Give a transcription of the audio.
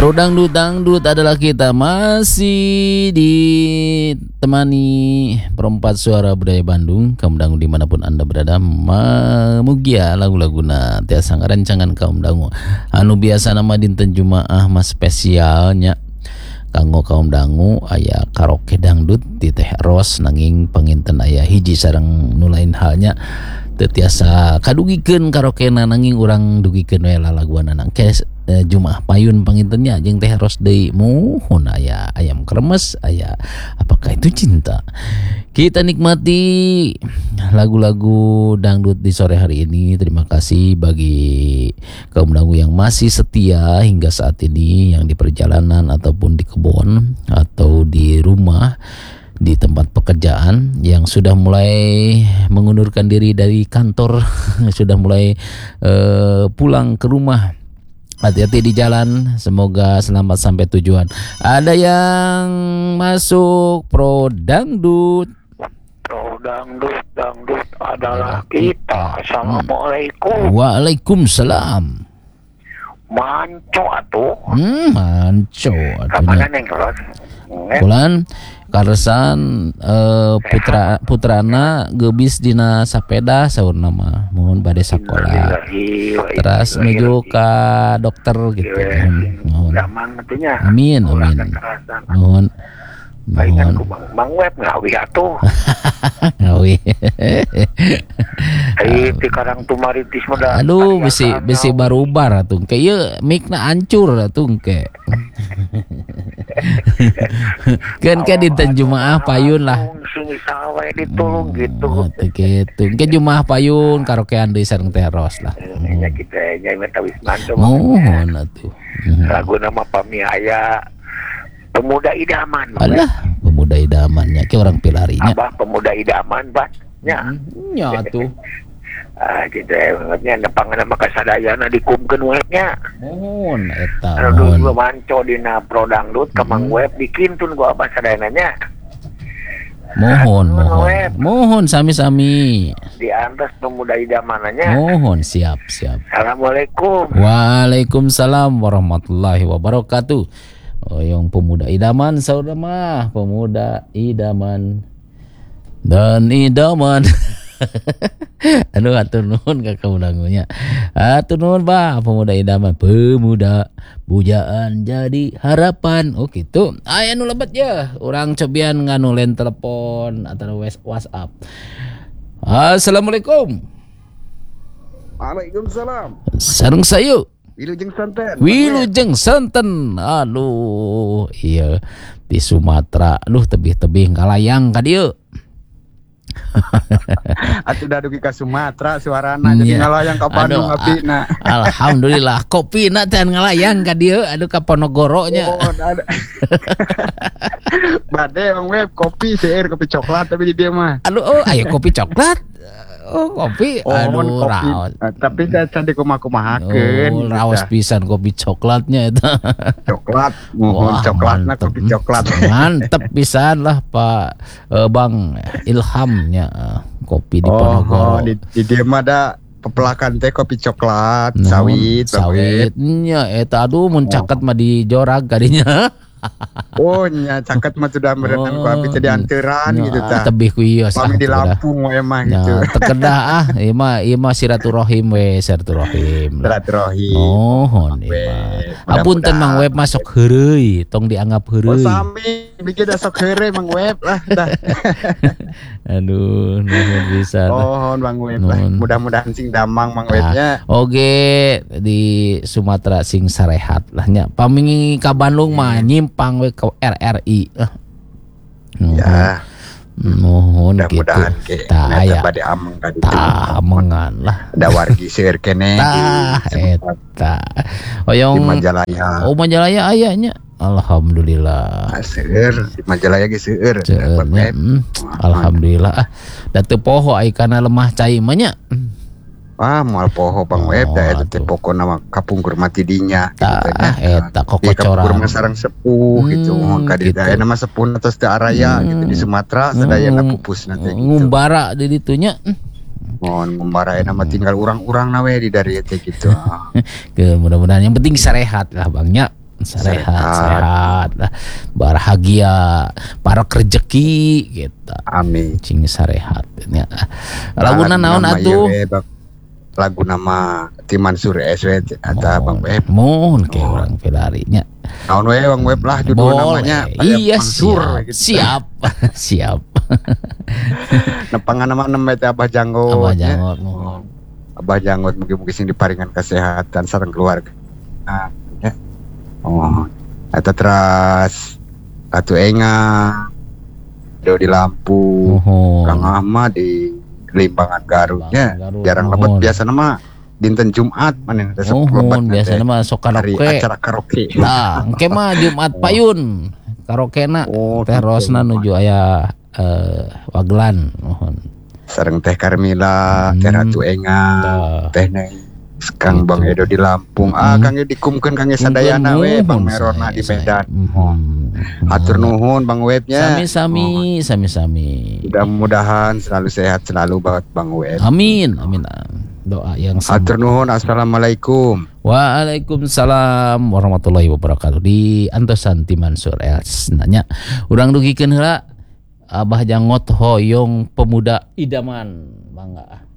Bro dangdut adalah kita masih ditemani perempat suara budaya Bandung. Kaum dangu dimanapun anda berada, mugia lagu-laguna tiasa ngarancangan kaum dangu anu biasa nama dinten Jumaah mas spesialnya kanggo kaum dangu aya karaoke dangdut di Teh Ros nanging penginten aya hiji sareng nu lain halnya teu tiasa kadugikeun karaokena nanging urang dugikeun we lalaguan nangke Jumaah payun pangintennya jeung Teh Ros deui muhun aya ayam kremes aya apakah itu cinta. Kita nikmati lagu-lagu dangdut di sore hari ini. Terima kasih bagi kaum dangu yang masih setia hingga saat ini, yang di perjalanan ataupun di kebun atau di rumah, di tempat pekerjaan, yang sudah mulai mengundurkan diri dari kantor, sudah mulai pulang ke rumah. Hati-hati di jalan, semoga selamat sampai tujuan. Ada yang masuk pro dangdut. Pro dangdut adalah kita. Assalamualaikum. Waalaikumsalam. Manco atuh. Manco Kapan neng kelas? Bulan Karsan putrana gebis dina sapeda saur nama mohon bade sakola teras menuju ka dokter gitu mohon amin mohon Palingan ku Bang Web ngawi atuh. Ngawi. Ti karang tumaritis mah. Aduh bisi barubar atuh ke ieu mikna hancur atuh ke. Kan dinten Jumaah payun lah. Sunyi sawe ditulung gitu. Gitu. Ke Jumaah payun karaokean deui sareng Teh Ros lah. Nya kita nya meta wis mantap. Mohon atuh. Lagu nama pamiaya Pemuda Idaman. Alah, pemuda idamannya ke orang pilarinya. Abah pemuda idaman, Pak. Nya. Nya tuh. Gitu nya nepangan mah kasadayana dikumkeun we nya. Mohon eta. Anu dulu manco dina pro dangdut ka Mang Web dikintun ku abah sadayana nya. Mohon sami-sami. Diantos pemuda idamannya. Mohon siap. Assalamualaikum. Waalaikumsalam warahmatullahi wabarakatuh. Yang pemuda idaman saudara mah, pemuda idaman dan idaman. Aduh atur nuhun ka kaum dangunya. Atur nuhun bah pemuda idaman, pemuda pujaan jadi harapan. Oh gitu. Aya nu lebat ya. Urang cobian nganulen telepon atau WhatsApp. Assalamualaikum. Waalaikumsalam. Sareng sayu. Wilujeng Santen. Aduh, iya di Sumatera. Aduh, tebih-tebih ngalayang ka dieu. Atuh da dugi ka Sumatera suarana jadi ngalayang ka Bandung abdina. Alhamdulillah, kopina teh ngalayang ka dieu, aduh ka Ponorogo nya. Bade Bang Web kopi seueur kopi coklat tapi di dieu mah. Aduh, aya kopi coklat. Oh kopi, aduh raos. Tapi saya cantik kumaha-kumahakeun. Raos pisan kopi coklatnya itu. Coklat, mohon coklatna kopi coklat. Mantep pisan lah Pak Bang Ilhamnya kopi di Ponorogo. Di dieu mah da pepelakan teh kopi coklat, sawitnya eta aduh mun caket mah di jorag kadinya. Oh nya caket mah sudah merenang ku api teh dianteran gitu tah. Tebih ku ieu pami di Lampung we mah gitu. Tekedah ieu mah silaturahim we silaturahim. Mohon ieu mah. Apunten Mang Web masuk heureuy, tong dianggap heureuy. Oh sami bikin da sok heureuy Mang Web lah dah. Aduh, nuhun pisan. Mohon Mang Web lah. Mudah-mudahan sing damang Mang Webnya. Oge di Sumatera sing sarehat lah nya. Pami ka Bandung mah nyimpang we ke RRI. Ya. Mohon mudah-mudahan gitu. Aya bade ameng ka ditu. Amengan lah. Da wargi seueur kene. Eta. Oyong di Majalaya. Oh Majalaya aya nya. Alhamdulillah. Seueur di Majalaya ge seueur. Alhamdulillah. Da teu poho ai kana lemah cai mah nya. Moal poho Bang Web da eta teh pokona mah kapungkur mati dinya gitu nya. Eta kokocoran. Kapungkur sareng sepuh gitu. Ka di daerah mah sepuh atas daerah raya gitu di Sumatera sadayana pupusna teh gitu. Ngumbara di ditu nya. Mohon ngumbara nama tinggal urang-urang na we di dari teh gitu. Mudah-mudahan yang penting sarehat lah Bang nya. sehat lah, bahagia, para kerjeki kita. Amin. Cing sarehat nya. Laguna naon atuh? Lagu nama Timan Sur SW atau Bang Web. Mohon ke orang Ferrari-nya. Naon we Bang Web lah judul namanya. Iya Mansur, siap. Siap. Nepangan nama teh Abah Janggot. Abah Janggot mohon. Abah Janggot mugi-mugi sing diparingan kesehatan sareng keluarga. Nah, ya. Oh, eta teras Ratu Enga, di Lampung, Kang Ahmad di Limbangan Garutnya. Jarang lebat biasa nama dinten Jumat mana teh sok lebat biasa nama sok karaoke. Acara karaoke. Nah, engke mah Jumat payun. Karaokena teh Rosna nuju aya Waglan mohon. Sareng Teh Carmila, Teh Ratu Enga, Teh Neng Kang Bang Edo di Lampung. Kang dikumkeun Kang sadayana we Bang Merona di Medan. Hatur nuhun Bang Webnya. Sami-sami. Mudah-mudahan selalu sehat selalu buat Bang Web. Amin. Doa yang hatur nuhun. Assalamualaikum. Waalaikumsalam warahmatullahi wabarakatuh. Di antosan Timan Sur Els nanya urang dugikeun heula Abah Janggot hoyong pemuda idaman bangga.